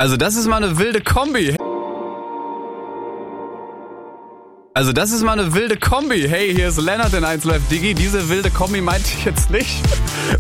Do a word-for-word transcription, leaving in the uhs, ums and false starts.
Also das ist mal eine wilde Kombi. Also das ist mal eine wilde Kombi. Hey, hier ist Lennart in eins Live Digi. Diese wilde Kombi meinte ich jetzt nicht.